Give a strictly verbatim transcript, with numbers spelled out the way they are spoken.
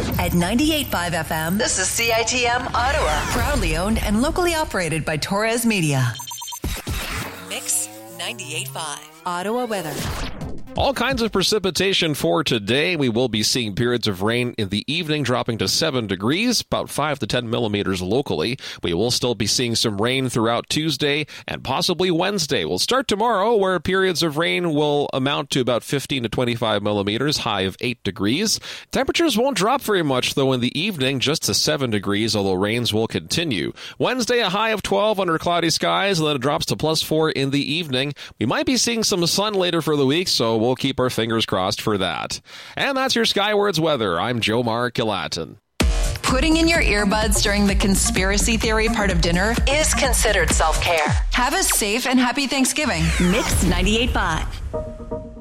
At ninety-eight point five F M, this is C I T M Ottawa. Proudly owned and locally operated by Torres Media. Mix ninety-eight point five. Ottawa weather. All kinds of precipitation for today. We will be seeing periods of rain in the evening, dropping to seven degrees, about five to ten millimeters locally. We will still be seeing some rain throughout Tuesday and possibly Wednesday. We'll start tomorrow, where periods of rain will amount to about fifteen to twenty-five millimeters, high of eight degrees. Temperatures won't drop very much, though, in the evening, just to seven degrees, although rains will continue. Wednesday, a high of twelve under cloudy skies, and then it drops to plus four in the evening. We might be seeing some sun later for the week, so we'll keep our fingers crossed for that. And that's your Skywards weather. I'm Jomar Kilatin. Putting in your earbuds during the conspiracy theory part of dinner is considered self-care. Have a safe and happy Thanksgiving. Mix ninety-eight point five.